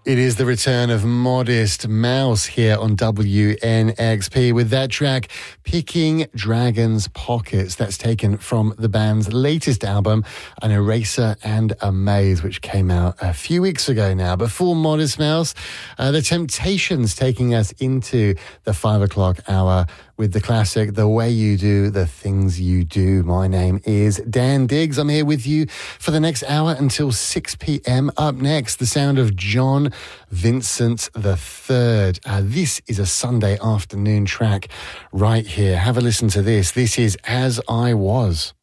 It is the return of Modest Mouse here on WNXP with that track, Picking Dragon's Pockets. That's taken from the band's latest album, An Eraser and a Maze, which came out a few weeks ago now. Before Modest Mouse, The Temptations taking us into the 5 o'clock hour with the classic, The Way You Do, The Things You Do. My name is Dan Diggs. I'm here with you for the next hour until 6 p.m. Up next, the sound of John Vincent III. This is a Sunday afternoon track right here. Have a listen to this. This is As I Was.